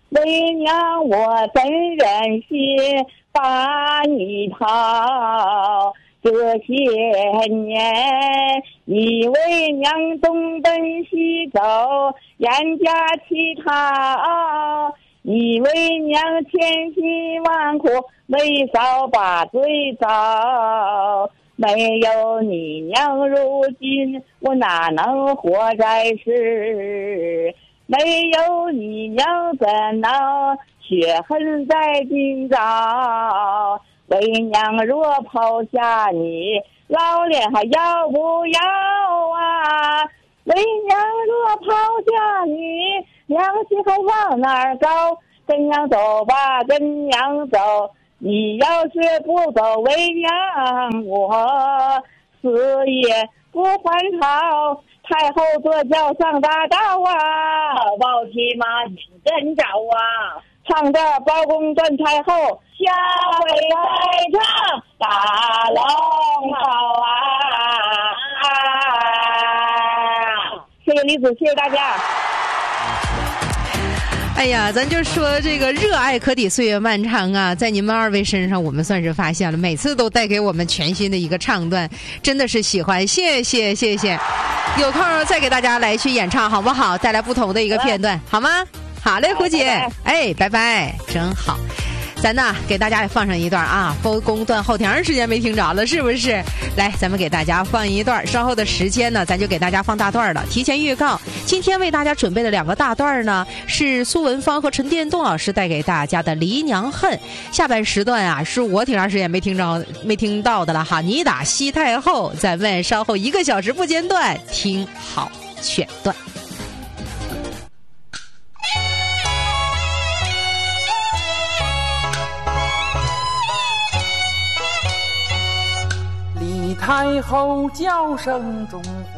为娘我怎忍心把你讨？这些年你为娘东奔西走，严加乞讨，你为娘千辛万苦，没少把罪遭。没有你娘，如今我哪能活在世？没有你娘，怎能血恨在今朝？为娘若抛下你，老脸还要不要啊？为娘若抛下你，良心还往哪儿高？跟娘走吧，跟娘走，你要是不走，为娘我死也不还朝。太后坐轿上大道啊， 宝骑马迎真招啊， 唱着包公断太后， 下回再唱大龙袍啊！ 谢谢李子，谢谢大家。 哎呀，咱就说这个热爱可抵岁月漫长啊，在你们二位身上我们算是发现了，每次都带给我们全新的一个唱段，真的是喜欢，谢谢。有空再给大家来去演唱好不好？带来不同的一个片段好吗？好嘞，胡姐，哎，拜拜，真好。咱呢给大家也放上一段啊，包公断后挺长时间没听着了，是不是？来，咱们给大家放一段，稍后的时间呢，咱就给大家放大段了。提前预告，今天为大家准备的2个大段呢，是苏文芳和陈殿栋老师带给大家的《离娘恨》。下半时段啊，是我挺长时间没听到的了哈。你打西太后，咱们稍后1个小时不间断，听好全段。 太后叫声中